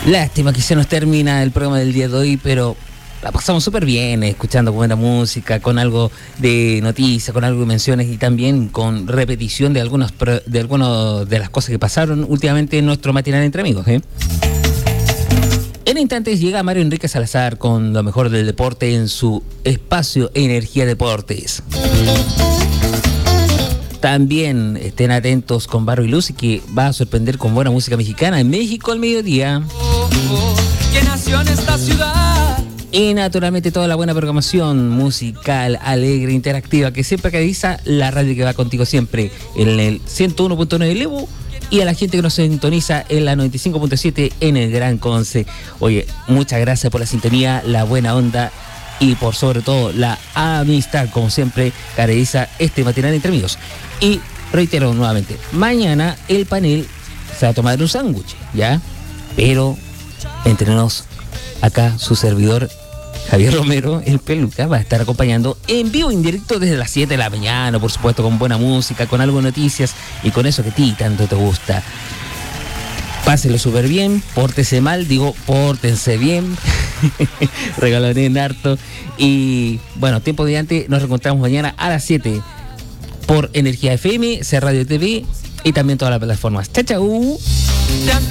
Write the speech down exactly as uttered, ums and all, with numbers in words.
Lástima que se nos termina el programa del día de hoy, pero la pasamos súper bien, eh, escuchando buena música, con algo de noticias, con algo de menciones y también con repetición de algunos de algunas de las cosas que pasaron últimamente en nuestro matinal entre amigos. ¿eh? En instantes llega Mario Enrique Salazar con lo mejor del deporte en su espacio Energía Deportes. También estén atentos con Barro y Lucy, que va a sorprender con buena música mexicana en México al mediodía. Oh, oh, ¿qué nació en esta ciudad? Y naturalmente toda la buena programación musical, alegre, interactiva, que siempre caracteriza la radio que va contigo siempre, en el ciento uno punto nueve Lebu, y a la gente que nos sintoniza en la noventa y cinco punto siete en el Gran Conce. Oye, muchas gracias por la sintonía, la buena onda y por sobre todo la amistad, como siempre caracteriza este matinal entre amigos. Y reitero nuevamente, mañana el panel se va a tomar un sándwich, ¿ya? Pero entre nos, acá su servidor Javier Romero, el Peluca, va a estar acompañando en vivo, en directo desde las siete de la mañana, por supuesto, con buena música, con algo de noticias y con eso que a ti tanto te gusta. Páselo súper bien, pórtese mal, digo, pórtense bien, regalonen harto y bueno, tiempo de antes, nos reencontramos mañana a las siete por Energía F M, C Radio T V y también todas las plataformas. Chao, chao.